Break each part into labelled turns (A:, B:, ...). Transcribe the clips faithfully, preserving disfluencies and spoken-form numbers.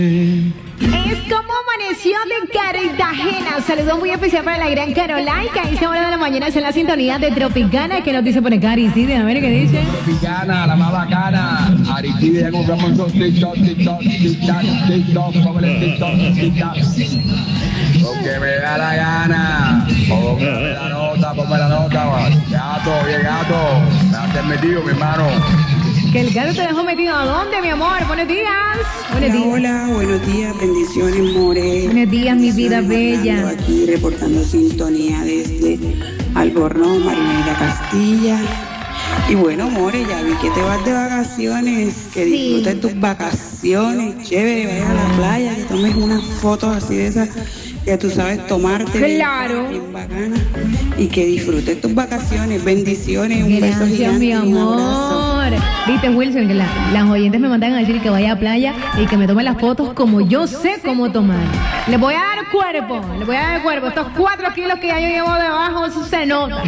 A: Es como amaneció de Cartagena. Saludos muy especial para la gran Carolina, que a esta hora de la mañana es en la sintonía de Tropicana. Que nos dice por acá, Aristide, a ver qué dice.
B: Tropicana, la más bacana. Aristide, ya compramos dos TikTok, TikTok, TikTok, TikTok, sobre el TikTok, TikTok. Lo que me da la gana. Póngame la nota, póngame la nota. Gato, bien gato. Me has metido, mi hermano.
A: Que el gato te dejó metido. ¿A dónde, mi amor? Buenos días. Buenos
C: Hola,
A: días.
C: hola, buenos días, bendiciones, more.
A: Buenos días, mi vida bella.
C: Aquí reportando sintonía desde Albornoz, Marinela Castilla. Y bueno, more, ya vi que te vas de vacaciones, que
A: Sí.
C: disfrutes tus vacaciones, chévere, vayas a la playa, que tomes unas fotos así de esas que tú sabes tomarte.
A: Claro.
C: Bien bacana. Y que disfrutes tus vacaciones, bendiciones, un beso
A: Gracias,
C: gigante,
A: mi
C: un abrazo.
A: amor. Viste, Wilson, que la- las oyentes me mandan a decir que vaya a playa y que me tome las fotos como yo sé cómo tomar. Le voy a dar cuerpo, le voy a dar cuerpo. Estos cuatro kilos que ya yo llevo debajo, eso se nota.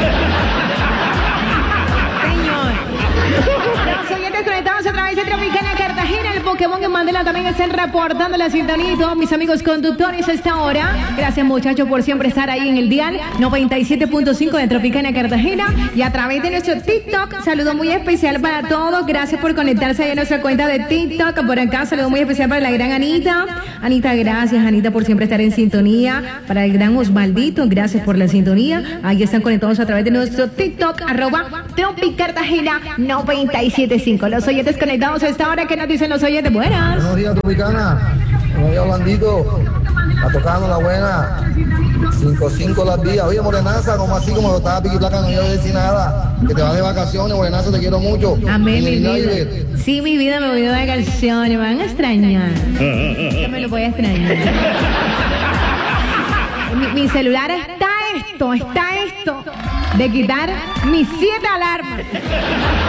A: Señor. Los oyentes conectados a través de Tropicana Cartagena, el Pokémon en Mandela también están reportando la sintonía y todos mis amigos conductores a esta hora. Gracias, muchachos, por siempre estar ahí en el dial noventa y siete punto cinco de Tropicana Cartagena y a través de nuestro TikTok. Saludo muy especial para todos. Gracias por conectarse ahí a nuestra cuenta de TikTok. Por acá, saludo muy especial para la gran Anita. Anita, gracias, Anita, por siempre estar en sintonía. Para el gran Osvaldito, gracias por la sintonía. Ahí están conectados a través de nuestro TikTok, arroba Tropicartagena noventa y siete punto cinco. Los oyentes conectados a esta hora, ¿qué nos dicen los oyentes? Buenas.
D: Buenos días, Tropicana. Buenos días, Orlandito. La tocando la buena. cinco cinco las días. Oye, Morenaza, como así, como lo estaba Piqui Placa, no iba a decir nada. Que te vas de vacaciones, Morenaza, te quiero mucho.
A: Amén, mi
D: En el
A: vida.
D: aire.
A: Sí, mi vida, me voy de vacaciones. Me van a extrañar. Yo me lo voy a extrañar. Mi, mi celular está esto, está esto de quitar mis siete alarmas.